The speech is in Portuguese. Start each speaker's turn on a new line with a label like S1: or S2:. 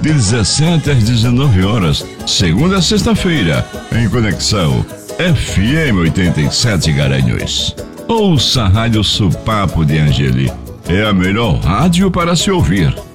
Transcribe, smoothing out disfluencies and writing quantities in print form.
S1: de 17 às 19 horas, segunda a sexta-feira, em Conexão FM 87 Garanhuns. Ouça a Rádio Supapo de Angeli. É a melhor rádio para se ouvir.